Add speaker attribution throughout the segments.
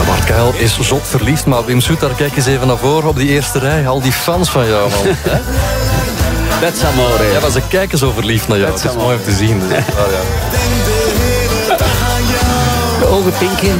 Speaker 1: Bart Kuijl is zot verliefd, maar Wim Soetar, kijk eens even naar voren op die eerste rij. Al die fans van jou, man.
Speaker 2: That's amore.
Speaker 1: Ja, maar ze kijken zo verliefd naar jou. Het is mooi om te zien. Dus, ja.
Speaker 2: De ogen pinken.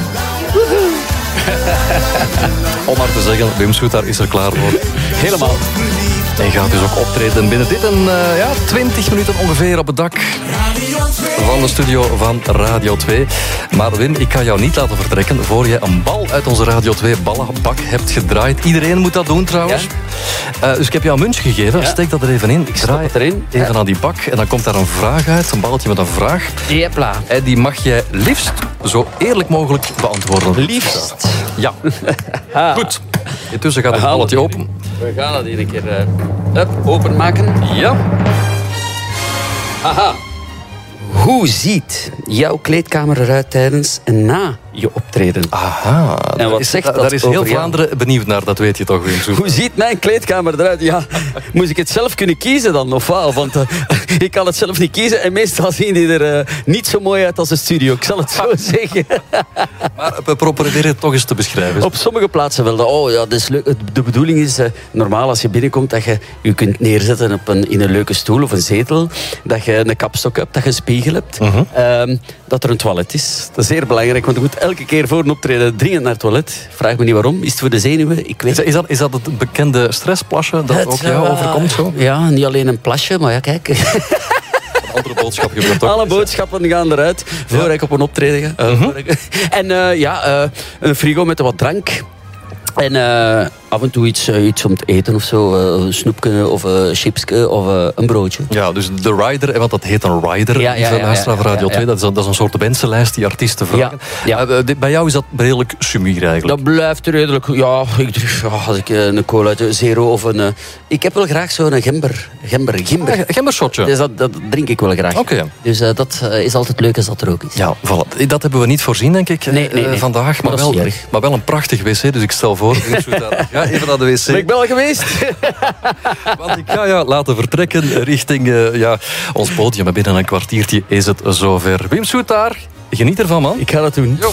Speaker 1: Om maar te zeggen, Wim Soetar is er klaar voor.
Speaker 2: Helemaal.
Speaker 1: Hij gaat dus ook optreden binnen dit en 20 minuten ongeveer op het dak van de studio van Radio 2. Maar Wim, ik kan jou niet laten vertrekken voor je een bal uit onze Radio 2 ballenbak hebt gedraaid. Iedereen moet dat doen trouwens. Ja. Dus ik heb jou een muntje gegeven. Ja. Steek dat er even in. Ik draai
Speaker 2: erin.
Speaker 1: Even aan die bak en dan komt daar een vraag uit. Een balletje met een vraag.
Speaker 2: Jepla.
Speaker 1: Die mag jij liefst zo eerlijk mogelijk beantwoorden.
Speaker 2: Liefst?
Speaker 1: Ja. Goed. Intussen gaat het balletje open.
Speaker 2: We gaan dat hier een keer openmaken.
Speaker 1: Ja.
Speaker 2: Haha. Hoe ziet jouw kleedkamer eruit tijdens en na je optreden?
Speaker 1: Aha.
Speaker 2: En wat zegt dat
Speaker 1: daar is heel
Speaker 2: over jou?
Speaker 1: Vlaanderen benieuwd naar, dat weet je toch, Wim.
Speaker 2: Hoe ziet mijn kleedkamer eruit? Ja, moest ik het zelf kunnen kiezen dan? Of wat? Want ik kan het zelf niet kiezen. En meestal zien die er niet zo mooi uit als de studio. Ik zal het zo zeggen.
Speaker 1: Maar we proberen het toch eens te beschrijven.
Speaker 2: Op sommige plaatsen wel. Oh ja, dat is leuk. De bedoeling is normaal als je binnenkomt dat je je kunt neerzetten in een leuke stoel of een zetel. Dat je een kapstok hebt, dat je een spiegel hebt. Dat er een toilet is. Dat is zeer belangrijk, want je moet elke keer voor een optreden dringend naar het toilet. Vraag me niet waarom. Is het voor de zenuwen? Ik weet
Speaker 1: is dat het bekende stressplasje dat ook jou overkomt? Zo?
Speaker 2: Ja, niet alleen een plasje, maar ja, kijk.
Speaker 1: Andere boodschappen gebeurt ook.
Speaker 2: Alle boodschappen gaan eruit voor ik op een optreden ga. En een frigo met wat drank. En af en toe iets om te eten of zo. Een snoepje of een chipsje of een broodje.
Speaker 1: Ja, dus de rider, want dat heet een rider. Luisteraar van Radio 2. Dat is een soort wensenlijst die artiesten vragen. Bij jou is dat redelijk sumier eigenlijk.
Speaker 2: Dat blijft redelijk. Ja, als ik een cola uit zero of een... ik heb wel graag zo'n gembershotje. Dus dat drink ik wel graag.
Speaker 1: Okay.
Speaker 2: Dus dat is altijd leuk als dat er ook is.
Speaker 1: Ja, voilà. Dat hebben we niet voorzien, denk ik,
Speaker 2: nee.
Speaker 1: vandaag. Maar wel een prachtig wc, dus ik stel voor... Ga even naar de wc.
Speaker 2: Ben ik wel geweest?
Speaker 1: Want ik ga jou laten vertrekken richting ons podium. Binnen een kwartiertje is het zover. Wim Soetar, geniet ervan, man.
Speaker 2: Ik ga dat doen.
Speaker 1: Jo.